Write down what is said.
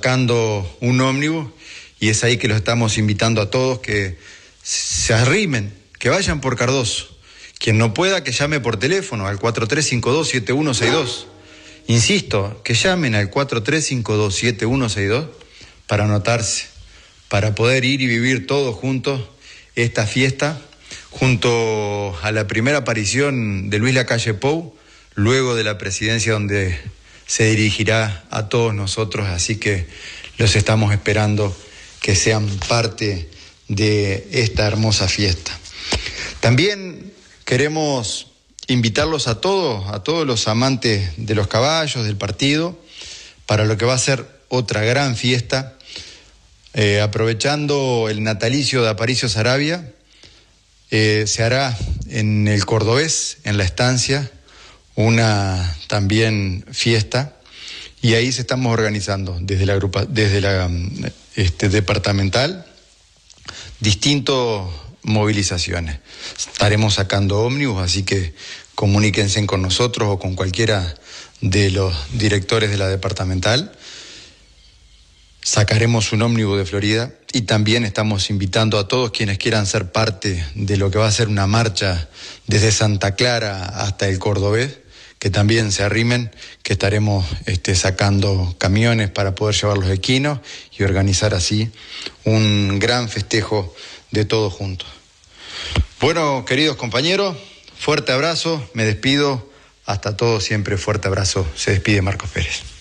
sacando un ómnibus y es ahí que los estamos invitando a todos que se arrimen, que vayan por Cardoso. Quien no pueda, que llame por teléfono al 4352-7162. Insisto, que llamen al 4352-7162 para anotarse, para poder ir y vivir todos juntos esta fiesta, junto a la primera aparición de Luis Lacalle Pou, luego de la presidencia donde se dirigirá a todos nosotros, así que los estamos esperando que sean parte de esta hermosa fiesta. También queremos invitarlos a todos los amantes de los caballos, del partido, para lo que va a ser otra gran fiesta, aprovechando el natalicio de Aparicio Saravia. Se hará en el Cordobés, en la estancia, una también fiesta, y ahí se estamos organizando desde la departamental distintas movilizaciones. Estaremos sacando ómnibus, así que comuníquense con nosotros o con cualquiera de los directores de la departamental. Sacaremos un ómnibus de Florida y también estamos invitando a todos quienes quieran ser parte de lo que va a ser una marcha desde Santa Clara hasta el Cordobés, que también se arrimen, que estaremos sacando camiones para poder llevar los equinos y organizar así un gran festejo de todos juntos. Bueno, queridos compañeros, fuerte abrazo, me despido, hasta todos siempre, fuerte abrazo, se despide Marcos Pérez.